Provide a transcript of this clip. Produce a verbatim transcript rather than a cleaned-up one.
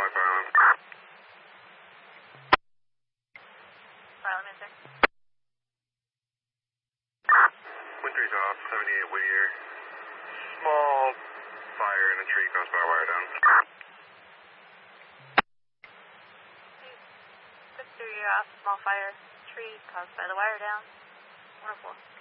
North Island. Island, answer. Wind three's off, seventy-eight Whittier. Small fire in a tree caused by a wire down. six three, you're off. Small fire. Tree caused by the wire down. Wonderful.